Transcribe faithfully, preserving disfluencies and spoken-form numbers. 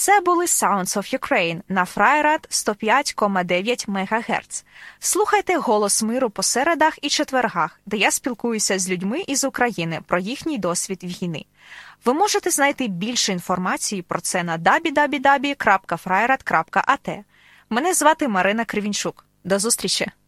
Це були Sounds of Ukraine на Фрайрад сто п'ять цілих дев'ять мегагерц. Слухайте «Голос миру» по середах і четвергах, де я спілкуюся з людьми із України про їхній досвід війни. Ви можете знайти більше інформації про це на дабл ю дабл ю дабл ю крапка фрайрад крапка а те. Мене звати Марина Кривінчук. До зустрічі!